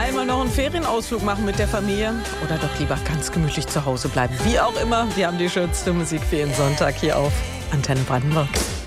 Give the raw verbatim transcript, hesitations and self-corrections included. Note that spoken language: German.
einmal noch einen Ferienausflug machen mit der Familie oder doch lieber ganz gemütlich zu Hause bleiben? Wie auch immer, wir haben die schönste Musik für Ihren Sonntag hier auf Antenne Brandenburg.